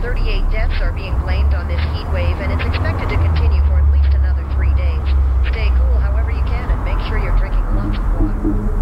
38 deaths are being blamed on this heat